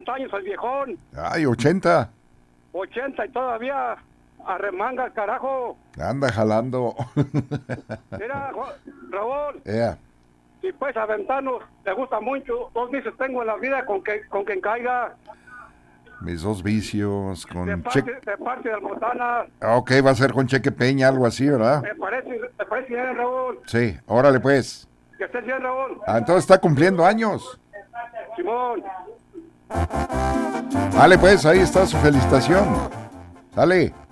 años el viejón. Ay, 80. 80 y todavía arremanga el carajo. Anda jalando. Mira, Raúl, si puedes aventarnos, te gusta mucho. 2 meses tengo en la vida con quien caiga. Mis 2 vicios con de parte del Botana. Ok, va a ser con Cheque Peña, algo así, ¿verdad? Me parece bien, Raúl. Sí, órale pues. Que estés bien, Raúl. Entonces está cumpliendo años. Simón. Vale pues, ahí está su felicitación. Sale.